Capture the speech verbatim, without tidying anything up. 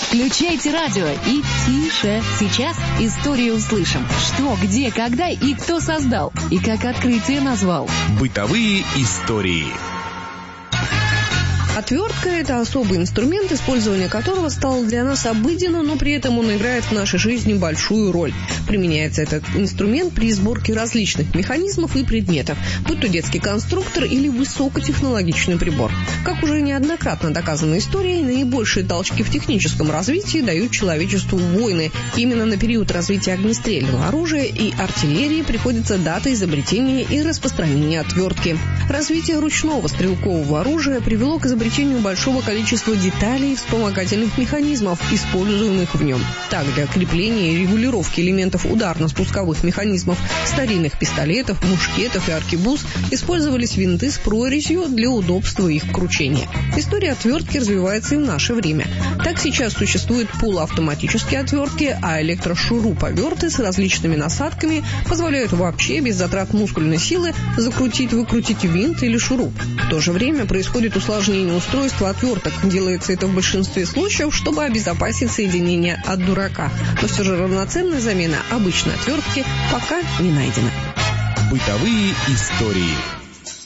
Включайте радио и тише. Сейчас историю услышим. Что, где, когда и кто создал. И как открытие назвал. Бытовые истории. Отвертка – это особый инструмент, использование которого стало для нас обыденным, но при этом он играет в нашей жизни большую роль. Применяется этот инструмент при сборке различных механизмов и предметов, будь то детский конструктор или высокотехнологичный прибор. Как уже неоднократно доказано историей, наибольшие толчки в техническом развитии дают человечеству войны. Именно на период развития огнестрельного оружия и артиллерии приходится дата изобретения и распространения отвертки. Развитие ручного стрелкового оружия привело к изобретению большого количества деталей и вспомогательных механизмов, используемых в нем. Так, для крепления и регулировки элементов ударно-спусковых механизмов старинных пистолетов, мушкетов и аркебуз использовались винты с прорезью для удобства их кручения. История отвертки развивается и в наше время. Так сейчас существуют полуавтоматические отвертки, а электрошуруповерты с различными насадками позволяют вообще без затрат мускульной силы закрутить-выкрутить винт или шуруп. В то же время происходит усложнение устройства отверток. Делается это в большинстве случаев, чтобы обезопасить соединение от дурака. Но все же равноценная замена обычной отвертки пока не найдена. Бытовые истории.